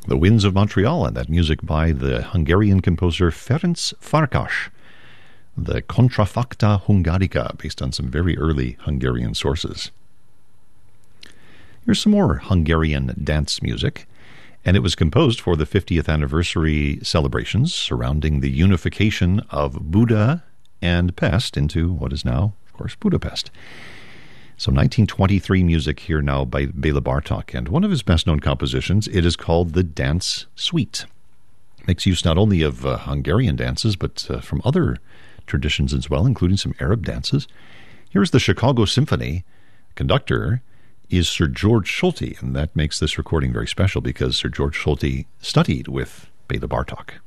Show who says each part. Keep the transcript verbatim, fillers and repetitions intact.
Speaker 1: The Winds of Montreal, and that music by the Hungarian composer Ferenc Farkas. The Contrafacta Hungarica, based on some very early Hungarian sources. Here's some more Hungarian dance music, and it was composed for the fiftieth anniversary celebrations surrounding the unification of Buda and Pest into what is now, of course, Budapest. So nineteen twenty-three music here now by Bela Bartok, and one of his best-known compositions, it is called the Dance Suite. Makes use not only of uh, Hungarian dances, but uh, from other traditions as well, including some Arab dances. Here's the Chicago Symphony. Conductor is Sir George Solti, and that makes this recording very special because Sir George Solti studied with Bela Bartok.